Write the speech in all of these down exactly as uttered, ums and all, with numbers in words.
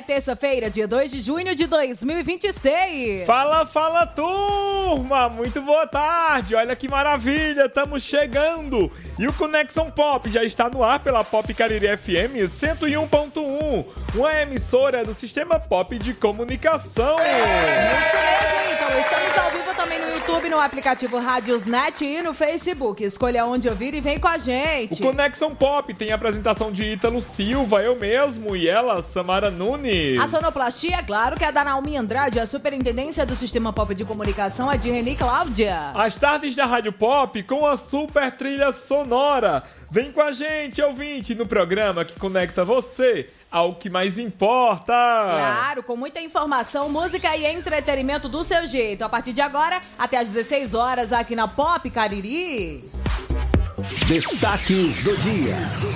é terça-feira, dia dois de junho de dois mil e vinte e seis. Fala, fala, turma! Muito boa tarde! Olha que maravilha, estamos chegando! E o Conexão Pop já está no ar pela Pop Cariri F M cento e um ponto um, uma emissora do Sistema Pop de Comunicação. Isso mesmo, então. Estamos ao vivo também no YouTube, no aplicativo Radiosnet e no Facebook. Escolha onde ouvir e vem com a gente. O Conexão Pop tem a apresentação de Ítalo Silva, eu mesmo, e ela, Samara Nunes. A sonoplastia, claro, que é da Naomi Andrade. A superintendência do Sistema Pop de Comunicação é de Reni Cláudia. As tardes da Rádio Pop com a super trilha sonora. Vem com a gente, ouvinte, no programa que conecta você ao que mais importa. Claro, com muita informação, música e entretenimento do seu jeito. A partir de agora, até às dezesseis horas, aqui na Pop Cariri. Destaques do dia.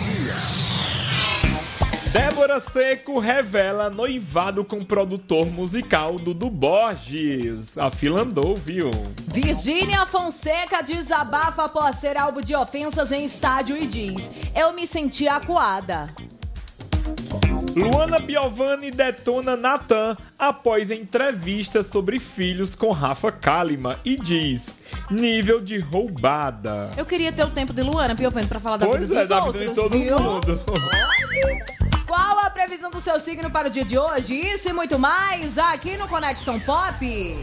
Débora Seco revela noivado com produtor musical Dudu Borges. A fila andou, viu? Virgínia Fonseca desabafa após ser alvo de ofensas em estádio e diz: eu me senti acuada. Luana Piovani detona Natan após entrevista sobre filhos com Rafa Kalimann e diz: nível de roubada. Eu queria ter o tempo de Luana Piovani pra falar da pois vida é, dos da outros, vida de todo viu? mundo. Qual a previsão do seu signo para o dia de hoje? Isso e muito mais aqui no Conexão Pop.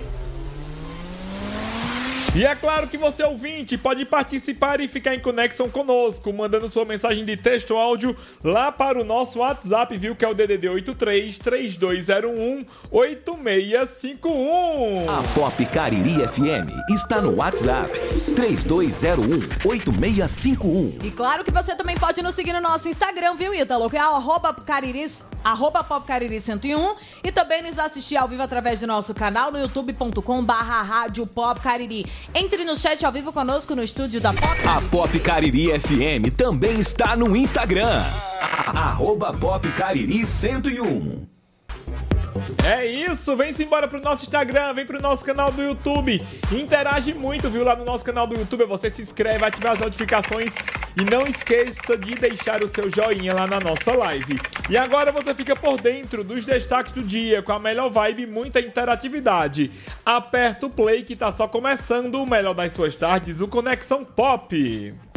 E é claro que você, ouvinte, pode participar e ficar em conexão conosco, mandando sua mensagem de texto ou áudio lá para o nosso WhatsApp, viu? Que é o D D D oito três, três dois zero um, oito seis cinco um. A Pop Cariri F M está no WhatsApp três dois zero um, oito seis cinco um. E claro que você também pode nos seguir no nosso Instagram, viu, Ítalo? Que é arroba cariris, arroba popcariri cento e um. E também nos assistir ao vivo através do nosso canal no youtube ponto com barra rádio Pop Cariri. Entre no chat ao vivo conosco no estúdio da Pop Cariri. A Pop Cariri F M também está no Instagram. Arroba Pop Cariri cento e um. É isso, vem-se embora pro nosso Instagram, vem pro nosso canal do YouTube. Interage muito, viu? Lá no nosso canal do YouTube, você se inscreve, ativa as notificações e não esqueça de deixar o seu joinha lá na nossa live. E agora você fica por dentro dos destaques do dia, com a melhor vibe e muita interatividade. Aperta o play que tá só começando o melhor das suas tardes, o Conexão Pop.